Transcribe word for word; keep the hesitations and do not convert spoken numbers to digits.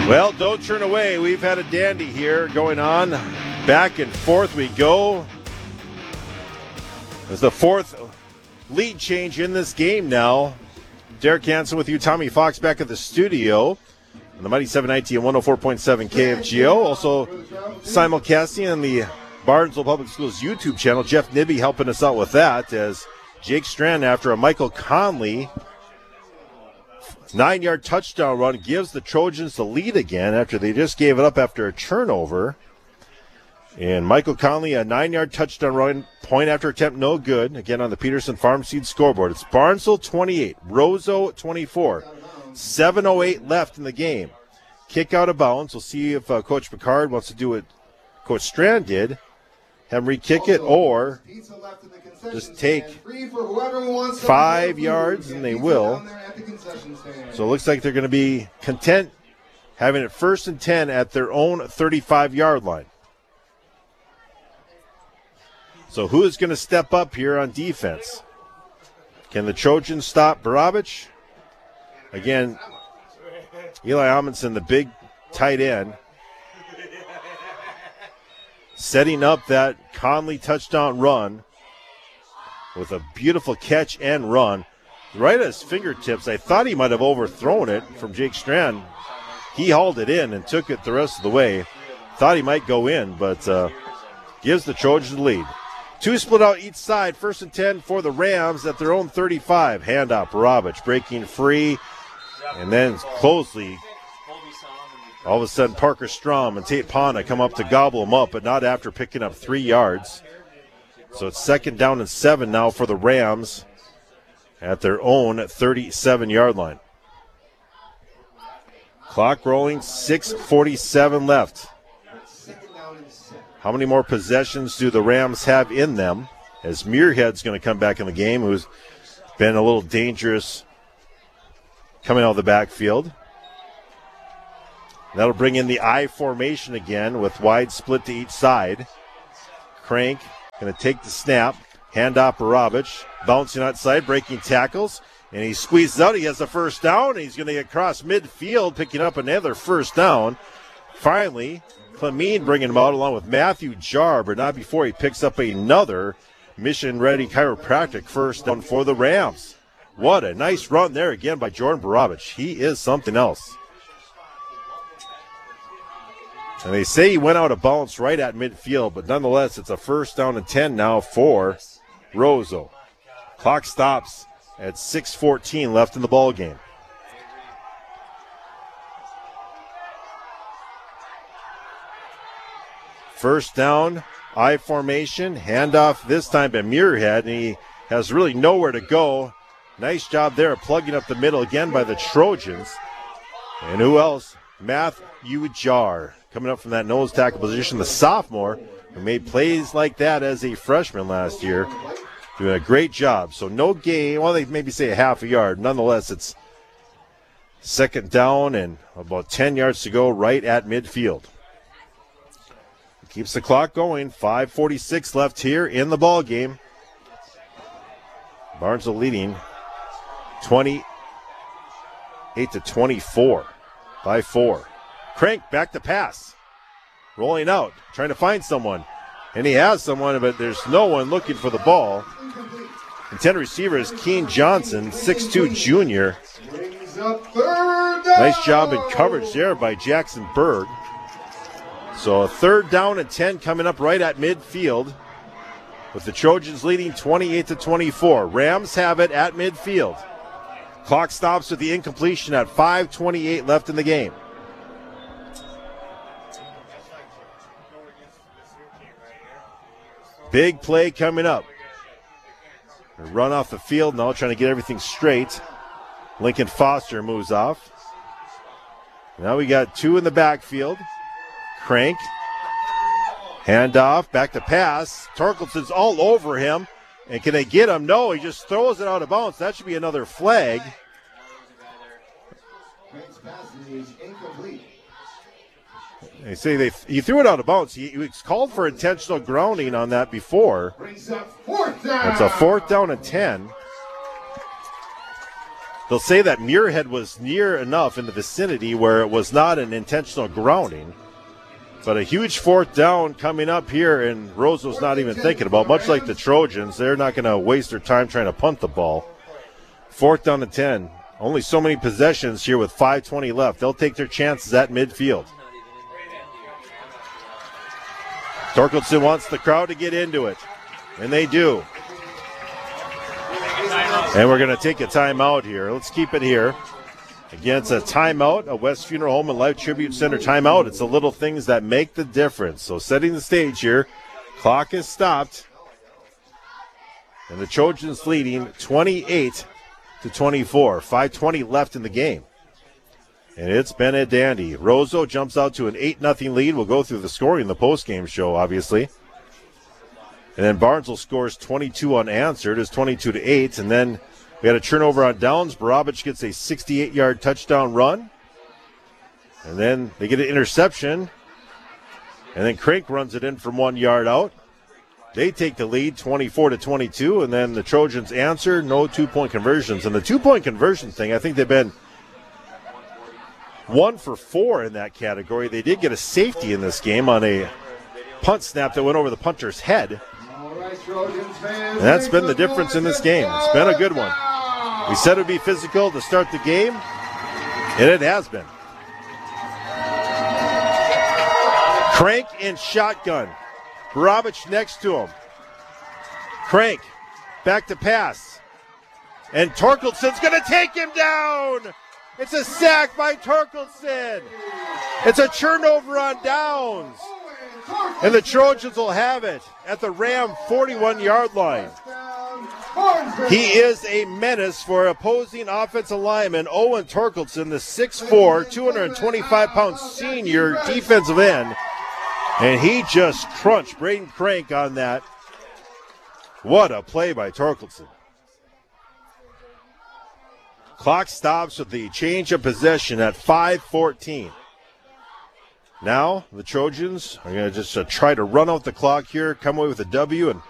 Well, don't turn away. We've had a dandy here going on. Back and forth we go. It's the fourth lead change in this game now. Derek Hansen with you, Tommy Fox back at the studio on the Mighty seven ninety and one oh four point seven K F G O. Also simulcasting on the Barnesville Public Schools YouTube channel. Jeff Nibby helping us out with that as Jake Strand, after a Michael Conley nine-yard touchdown run, gives the Trojans the lead again after they just gave it up after a turnover. And Michael Conley, a nine-yard touchdown run, point after attempt, no good. Again on the Peterson Farm Seed scoreboard. It's Barnesville twenty-eight, Roseau twenty-four. seven oh eight left in the game. Kick out of bounds. We'll see if uh, Coach Picard wants to do what Coach Strand did. Have him re-kick it or just take five yards, and they will. So it looks like they're going to be content having it first and ten at their own thirty-five-yard line. So who is going to step up here on defense? Can the Trojans stop Barabich? Again, Eli Amundsen, the big tight end, setting up that Conley touchdown run with a beautiful catch and run. Right at his fingertips, I thought he might have overthrown it from Jake Strand. He hauled it in and took it the rest of the way. Thought he might go in, but uh, gives the Trojans the lead. Two split out each side, first and ten for the Rams at their own thirty-five. Handoff, Barabich breaking free, and then closely, all of a sudden Parker Strom and Tate Pana come up to gobble him up, but not after picking up three yards. So it's second down and seven now for the Rams at their own thirty-seven-yard line. Clock rolling, six forty-seven left. How many more possessions do the Rams have in them? As Muirhead's going to come back in the game, who's been a little dangerous coming out of the backfield. That'll bring in the I formation again with wide split to each side. Crank going to take the snap. Handoff Barabich, bouncing outside, breaking tackles, and he squeezes out. He has the first down. He's going to get across midfield, picking up another first down. Finally, Clemene bringing him out along with Matthew Jar, but not before he picks up another mission-ready chiropractic first down for the Rams. What a nice run there again by Jordan Barabich. He is something else. And they say he went out of bounds right at midfield, but nonetheless, it's a first down and ten now for Roseau. Clock stops at six fourteen left in the ball game. First down, I formation, handoff this time by Muirhead, and he has really nowhere to go. Nice job there plugging up the middle again by the Trojans. And who else? Matthew Jar coming up from that nose tackle position, the sophomore who made plays like that as a freshman last year. Doing a great job. So no gain. Well, they maybe say a half a yard. Nonetheless, it's second down and about ten yards to go right at midfield. Keeps the clock going. five forty-six left here in the ball game. Barnesville leading twenty-eight to twenty-four by four. Crank back to pass. Rolling out, trying to find someone. And he has someone, but there's no one looking for the ball. Intended receiver is Keen Johnson, six two junior. Nice job in coverage there by Jackson Berg. So a third down and ten coming up right at midfield with the Trojans leading twenty-eight to twenty-four. Rams have it at midfield. Clock stops with the incompletion at five twenty-eight left in the game. Big play coming up. Run off the field now, trying to get everything straight. Lincoln Foster moves off. Now we got two in the backfield. Crank. Handoff, back to pass. Torkelson's all over him. And can they get him? No, he just throws it out of bounds. That should be another flag. They say they he threw it out of bounds. He, he was called for intentional grounding on that before. It's a fourth down and ten. they'll say that Muirhead was near enough in the vicinity where it was not an intentional grounding. But a huge fourth down coming up here, and Roseau's not even thinking about, much like the Trojans. They're not going to waste their time trying to punt the ball. Fourth down to ten. Only so many possessions here with five twenty left. They'll take their chances at midfield. Torkelson wants the crowd to get into it, and they do. And we're going to take a timeout here. Let's keep it here. Again, it's a timeout, a West Funeral Home and Life Tribute Center timeout. It's the little things that make the difference. So setting the stage here, clock is stopped. And the Trojans leading twenty-eight to twenty-four. five twenty left in the game. And it's been a dandy. Roseau jumps out to an eight nothing lead. We'll go through the scoring in the postgame show, obviously. And then Barnesville scores twenty-two unanswered. It's twenty-two to eight. And then we had a turnover on downs. Barabic gets a sixty-eight-yard touchdown run. And then they get an interception. And then Crank runs it in from one yard out. They take the lead twenty-four to twenty-two. And then the Trojans answer. No two-point conversions. And the two-point conversion thing, I think they've been one for four in that category. They did get a safety in this game on a punt snap that went over the punter's head. And that's been the difference in this game. It's been a good one. We said it would be physical to start the game, and it has been. Crank in shotgun. Barabic next to him. Crank back to pass. And Torkelson's going to take him down. It's a sack by Torkelson. It's a turnover on downs. And the Trojans will have it at the Ram forty-one-yard line. He is a menace for opposing offensive lineman Owen Torkelson, the six foot four, two hundred twenty-five pound senior defensive end. And he just crunched Braden Crank on that. What a play by Torkelson. Clock stops with the change of possession at five fourteen. Now the Trojans are going to just uh, try to run out the clock here, come away with a W, and